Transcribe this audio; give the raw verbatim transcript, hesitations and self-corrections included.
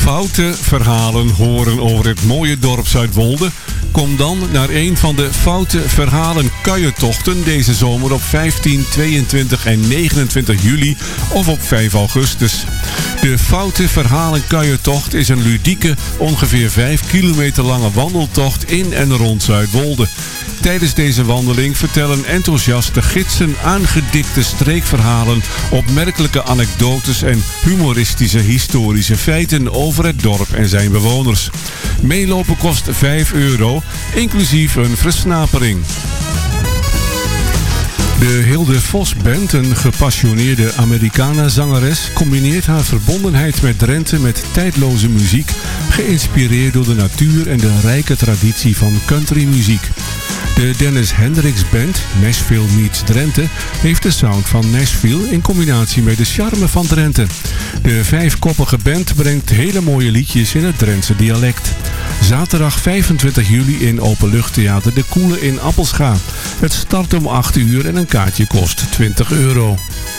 Foute verhalen horen over het mooie dorp Zuidwolde? Kom dan naar een van de Foute Verhalen Kuiertochten deze zomer op vijftien, tweeëntwintig en negenentwintig juli of op vijf augustus. De Foute Verhalen Kuiertocht is een ludieke, ongeveer vijf kilometer lange wandeltocht in en rond Zuidwolde. Tijdens deze wandeling vertellen enthousiaste gidsen aangedikte streekverhalen, opmerkelijke anekdotes en humoristische historische feiten over het dorp en zijn bewoners. Meelopen kost vijf euro, inclusief een versnapering. De Hilde Vos Band, een gepassioneerde Americana-zangeres, combineert haar verbondenheid met Drenthe met tijdloze muziek, geïnspireerd door de natuur en de rijke traditie van countrymuziek. De Dennis Hendricks Band, Nashville meets Drenthe, heeft de sound van Nashville in combinatie met de charme van Drenthe. De vijfkoppige band brengt hele mooie liedjes in het Drentse dialect. Zaterdag vijfentwintig juli in Openluchttheater De Koele in Appelscha. Het start om acht uur en een kaartje kost twintig euro.